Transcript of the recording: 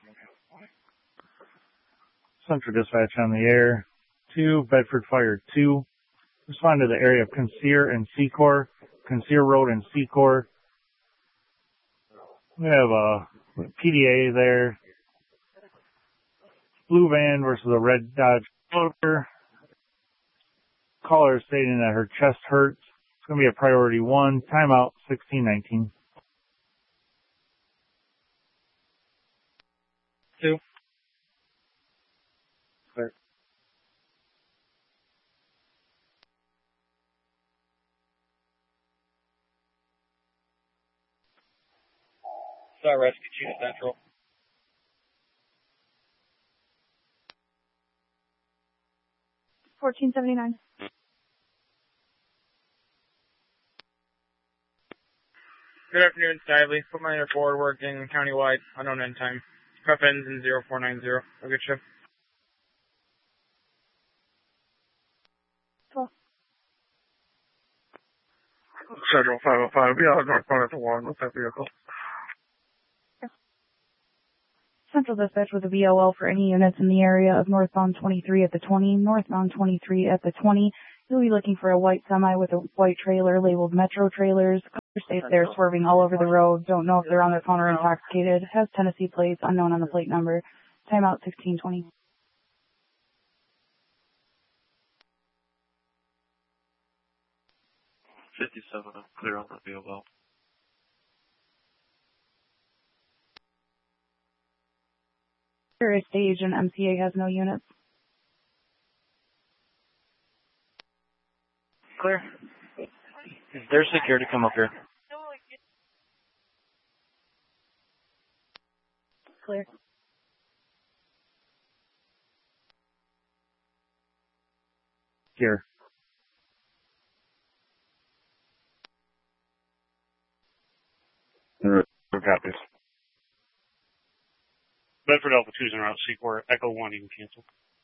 Central Dispatch on the air. 2, Bedford Fire 2. Respond to the area of Conceer and Secor. Conceer Road and Secor. We have a PDA there. Blue van versus a red Dodge Clover. Caller stating that her chest hurts. It's going to be a priority 1. Timeout 16:19. 2. Clear. Star Rescue Chief Central. $14.79. Good afternoon, Stively. Put my air forward working countywide, unknown end time. Prep ends in 0490. Have a good shift. 12. Schedule 505, be out northbound at the 1 with that vehicle. Central Dispatch with a VOL for any units in the area of northbound 23 at the 20, northbound 23 at the 20. You'll be looking for a white semi with a white trailer labeled Metro Trailers. Caller states they're swerving all over the road. Don't know if they're on their phone or intoxicated. Has Tennessee plates, unknown on the plate number. Timeout 16:20. 57, I'm clear on the VOL. Area stage and MCA has no units. Clear. There's security, come up here. Clear. Here. Copies. Bedford Alpha 2's en route, Secor, Echo 1, you can cancel.